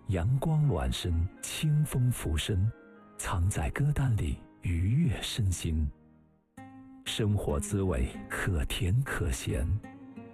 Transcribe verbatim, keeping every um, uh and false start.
阳光暖身，清风拂身，藏在歌单里，愉悦身心。生活滋味可甜可咸，